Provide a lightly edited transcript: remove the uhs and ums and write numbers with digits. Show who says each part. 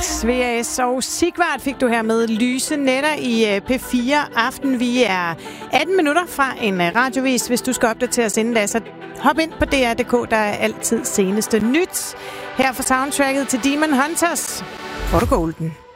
Speaker 1: VAS og Sigvart fik du her med Lyse Nætter i P4 Aften. Vi er 18 minutter fra en radiovis. Hvis du skal opdatere os inden da, så hop ind på DR.dk. Der er altid seneste nyt. Her for soundtracket til Demon Hunters får du golden.